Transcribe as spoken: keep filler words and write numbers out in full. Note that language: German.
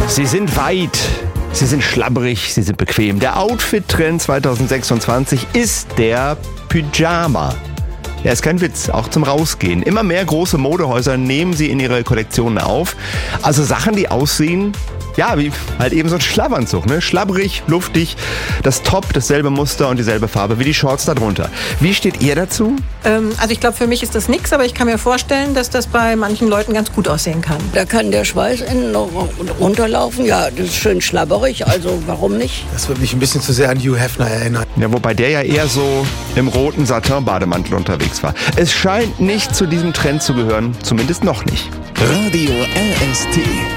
Sie sind weit, sie sind schlabberig, sie sind bequem. Der Outfit-Trend zwanzig sechsundzwanzig ist der Pyjama. Ja, ist kein Witz, auch zum Rausgehen. Immer mehr große Modehäuser nehmen sie in ihre Kollektionen auf. Also Sachen, die aussehen, ja, wie halt eben so ein Schlafanzug, ne? Schlabberig, luftig, das Top, dasselbe Muster und dieselbe Farbe wie die Shorts darunter. Wie steht ihr dazu? Ähm, also ich glaube, für mich ist das nix, aber ich kann mir vorstellen, dass das bei manchen Leuten ganz gut aussehen kann. Da kann der Schweiß innen noch runterlaufen. Ja, das ist schön schlabberig, also warum nicht? Das wird mich ein bisschen zu sehr an Hugh Hefner erinnern. Ja, wobei der ja eher so im roten Satin-Bademantel unterwegs war. Es scheint nicht zu diesem Trend zu gehören, zumindest noch nicht. Radio R S T.